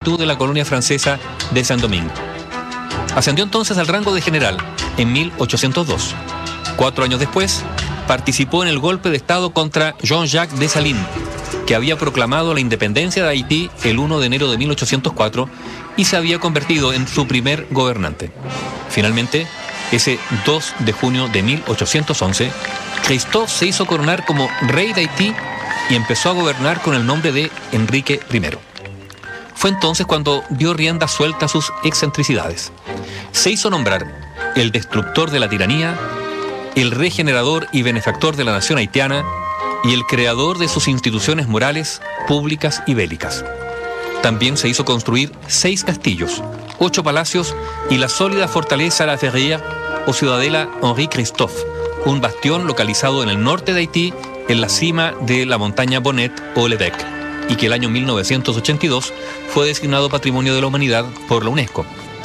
virtud de la colonia francesa de Saint-Domingue. Ascendió entonces al rango de general en 1802. 4 años después, participó en el golpe de Estado contra Jean-Jacques Dessalines, que había proclamado la independencia de Haití el 1 de enero de 1804 y se había convertido en su primer gobernante. Finalmente, ese 2 de junio de 1811, Christophe se hizo coronar como rey de Haití y empezó a gobernar con el nombre de Enrique I. Fue entonces cuando dio rienda suelta a sus excentricidades. Se hizo nombrar el destructor de la tiranía, el regenerador y benefactor de la nación haitiana y el creador de sus instituciones morales, públicas y bélicas. También se hizo construir 6 castillos, 8 palacios y la sólida fortaleza La Ferrière o ciudadela Henri Christophe, un bastión localizado en el norte de Haití, en la cima de la montaña Bonnet o Lebec, y que el año 1982 fue designado Patrimonio de la Humanidad por la UNESCO.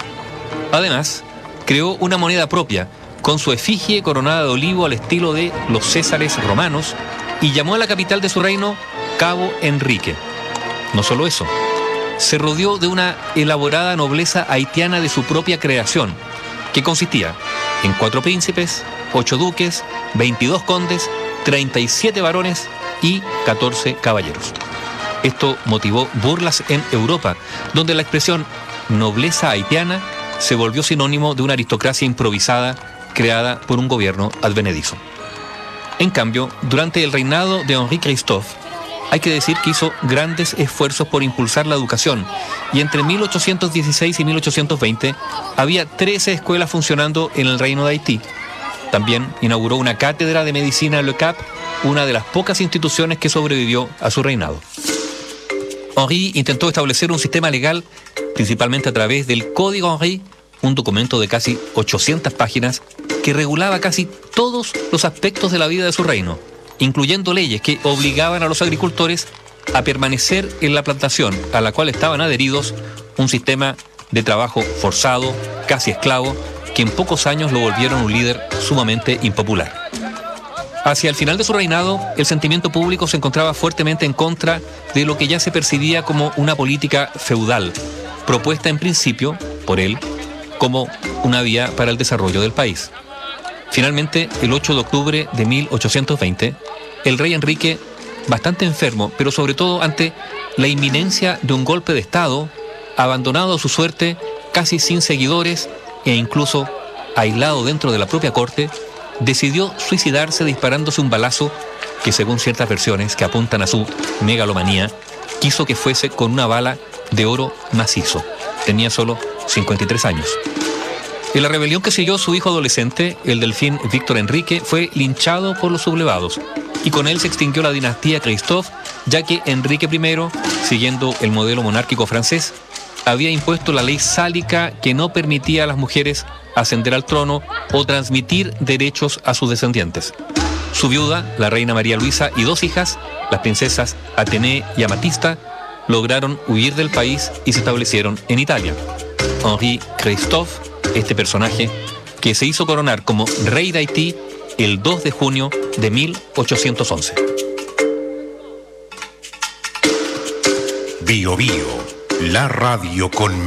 Además, creó una moneda propia, con su efigie coronada de olivo al estilo de los Césares romanos, y llamó a la capital de su reino Cabo Enrique. No solo eso, se rodeó de una elaborada nobleza haitiana de su propia creación, que consistía en 4 príncipes, 8 duques, 22 condes, 37 varones y 14 caballeros. Esto motivó burlas en Europa, donde la expresión nobleza haitiana se volvió sinónimo de una aristocracia improvisada creada por un gobierno advenedizo. En cambio, durante el reinado de Henri Christophe, hay que decir que hizo grandes esfuerzos por impulsar la educación, y entre 1816 y 1820 había 13 escuelas funcionando en el reino de Haití. También inauguró una cátedra de medicina en Le Cap, una de las pocas instituciones que sobrevivió a su reinado. Henri intentó establecer un sistema legal, principalmente a través del Código Henri, un documento de casi 800 páginas que regulaba casi todos los aspectos de la vida de su reino, incluyendo leyes que obligaban a los agricultores a permanecer en la plantación a la cual estaban adheridos, un sistema de trabajo forzado, casi esclavo, que en pocos años lo volvieron un líder sumamente impopular. Hacia el final de su reinado, el sentimiento público se encontraba fuertemente en contra de lo que ya se percibía como una política feudal, propuesta en principio por él como una vía para el desarrollo del país. Finalmente, el 8 de octubre de 1820, el rey Enrique, bastante enfermo, pero sobre todo ante la inminencia de un golpe de Estado, abandonado a su suerte, casi sin seguidores e incluso aislado dentro de la propia corte, decidió suicidarse disparándose un balazo que, según ciertas versiones que apuntan a su megalomanía, quiso que fuese con una bala de oro macizo. Tenía solo 53 años. En la rebelión que siguió, su hijo adolescente, el delfín Víctor Enrique, fue linchado por los sublevados, y con él se extinguió la dinastía Christophe, ya que Enrique I, siguiendo el modelo monárquico francés, había impuesto la ley sálica que no permitía a las mujeres ascender al trono o transmitir derechos a sus descendientes. Su viuda, la reina María Luisa, y 2 hijas, las princesas Atenea y Amatista, lograron huir del país y se establecieron en Italia. Henri Christophe, este personaje, que se hizo coronar como rey de Haití el 2 de junio de 1811. Bio Bio, la radio con